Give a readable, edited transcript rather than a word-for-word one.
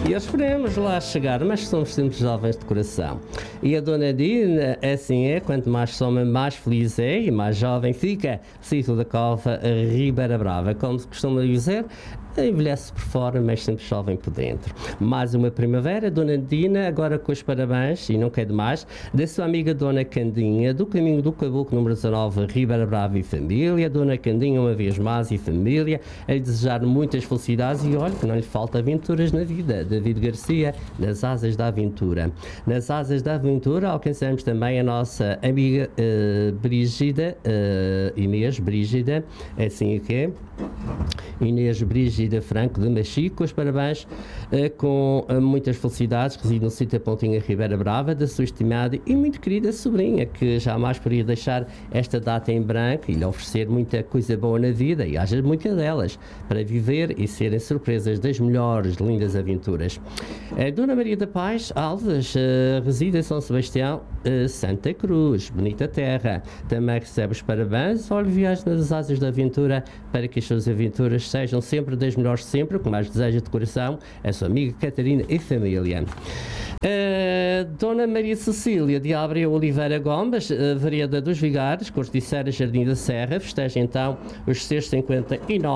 E esperemos lá chegar, mas somos sempre jovens de coração. E a Dona Dina, assim é, quanto mais soma, mais feliz é e mais jovem fica. Cito da Cova, Ribeira Brava. Como se costuma dizer, envelhece por fora, mas sempre jovem por dentro. Mais uma primavera, Dona Dina, agora com os parabéns, e não quer demais, da sua amiga Dona Candinha, do caminho do Caboclo número 19, Ribeira Brava e família. Dona Candinha, uma vez mais, e família, a lhe desejar muitas felicidades e olha que não lhe falta aventuras na vida. David Garcia, nas asas da aventura. Nas asas da aventura alcançamos também a nossa amiga Brígida, Inês Brígida, é assim que é. Inês Brígida Franco de Machico, os parabéns com muitas felicidades, reside no sítio da Pontinha Ribeira Brava, da sua estimada e muito querida sobrinha, que jamais poderia deixar esta data em branco e lhe oferecer muita coisa boa na vida, e haja muitas delas, para viver e serem surpresas das melhores, lindas aventuras. Dona Maria da Paz Alves, reside em São Sebastião, Santa Cruz, bonita terra, também recebe os parabéns, olha, viagem nas asas da aventura, para que as suas aventuras sejam sempre das melhores sempre, com mais desejo de coração, a sua amiga Catarina e família. Dona Maria Cecília de Abreu Oliveira Gomes, Vereda dos Vigares, Corticeira, Jardim da Serra, festeja então os seus 59